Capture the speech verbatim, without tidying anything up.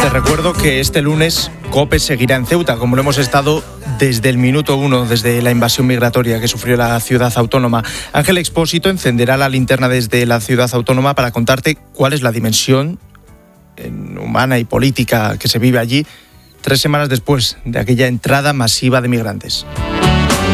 Te recuerdo que este lunes COPE seguirá en Ceuta, como lo hemos estado desde el minuto uno, desde la invasión migratoria que sufrió la ciudad autónoma. Ángel Expósito encenderá la linterna desde la ciudad autónoma para contarte cuál es la dimensión humana y política que se vive allí tres semanas después de aquella entrada masiva de migrantes.